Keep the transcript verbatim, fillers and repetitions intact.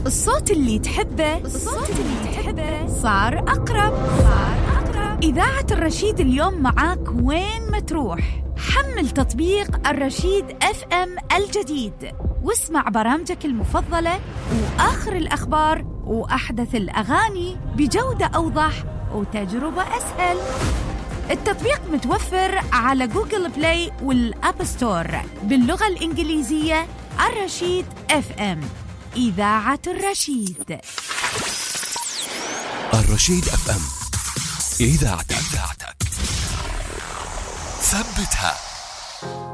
الصوت اللي تحبه الصوت اللي تحبه صار أقرب صار أقرب. إذاعة الرشيد اليوم معاك وين ما تروح. حمل تطبيق الرشيد اف ام الجديد واسمع برامجك المفضلة وآخر الأخبار وأحدث الأغاني بجودة أوضح وتجربة أسهل. التطبيق متوفر على جوجل بلاي والأب ستور باللغة الإنجليزية. الرشيد اف ام، إذاعة الرشيد. الرشيد اف ام، إذاعتك ثبتها.